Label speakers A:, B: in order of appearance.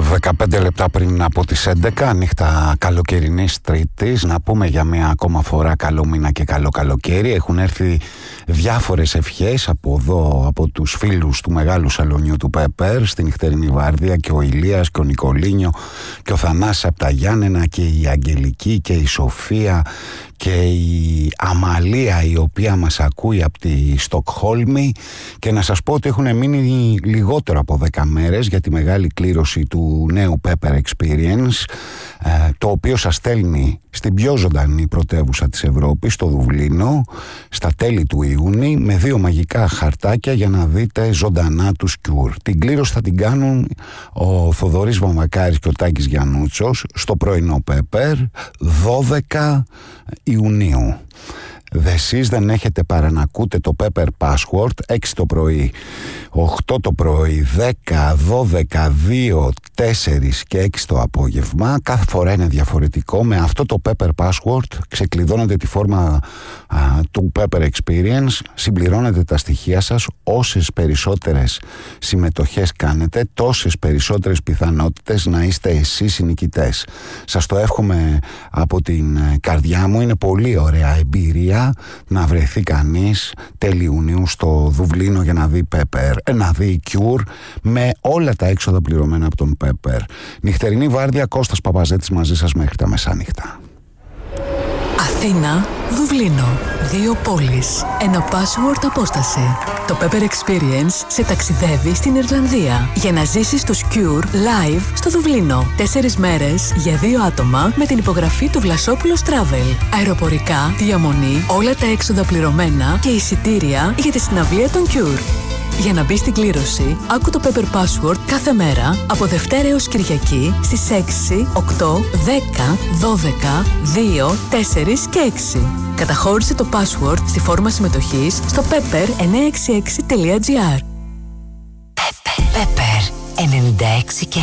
A: 15 λεπτά πριν από τις 11, νύχτα καλοκαιρινής Τρίτης. Να πούμε για μια ακόμα φορά καλό μήνα και καλό καλοκαίρι. Έχουν έρθει διάφορες ευχές από εδώ, από τους φίλους του μεγάλου σαλονιού του Πέπερ στη νυχτερινή βάρδια, και ο Ηλίας και ο Νικολίνιο και ο Θανάσης από τα Γιάννενα και η Αγγελική και η Σοφία και η Αμαλία, η οποία μας ακούει από τη Στοκχόλμη. Και να σας πω ότι έχουν μείνει λιγότερο από 10 μέρες για τη μεγάλη κλήρωση του νέου Pepper Experience, το οποίο σας στέλνει στην πιο ζωντανή πρωτεύουσα της Ευρώπης, στο Δουβλίνο, στα τέλη του Ιούνιου, με 2 μαγικά χαρτάκια για να δείτε ζωντανά τους Cure. Την κλήρωση θα την κάνουν ο Θοδωρής Βαμβακάρης και ο Τάκης Γιαννούτσος στο πρωινό Pepper, 12 Ιουνίου. Εσείς δεν έχετε παρά να ακούτε το Pepper Password 6 το πρωί, 8 το πρωί, 10, 12, 2, 4 και 6 το απόγευμα. Κάθε φορά είναι διαφορετικό. Με αυτό το Pepper Password ξεκλειδώνετε τη φόρμα του Pepper Experience, συμπληρώνετε τα στοιχεία σας. Όσες περισσότερες συμμετοχές κάνετε, τόσες περισσότερες πιθανότητες να είστε εσείς οι νικητές. Σας το εύχομαι από την καρδιά μου. Είναι πολύ ωραία εμπειρία να βρεθεί κανείς τέλη Ιουνίου στο Δουβλίνο για να δει Pepper, να δει Cure, με όλα τα έξοδα πληρωμένα από τον Pepper. Νυχτερινή βάρδια, Κώστας Παπαζέτης μαζί σας μέχρι τα μεσάνυχτα.
B: Αθήνα, Δουβλίνο. 2 πόλεις. Ένα password απόσταση. Το Pepper Experience σε ταξιδεύει στην Ιρλανδία για να ζήσεις τους Cure live στο Δουβλίνο. 4 μέρες για 2 άτομα με την υπογραφή του Βλασόπουλος Travel. Αεροπορικά, διαμονή, όλα τα έξοδα πληρωμένα και εισιτήρια για τη συναυλία των Cure. Για να μπει στην κλήρωση, άκου το Pepper Password κάθε μέρα από Δευτέρα έως Κυριακή στις 6, 8, 10, 12, 2, 4 και 6. Καταχώρησε το password στη φόρμα συμμετοχής στο pepper966.gr.
C: Pepper 96 και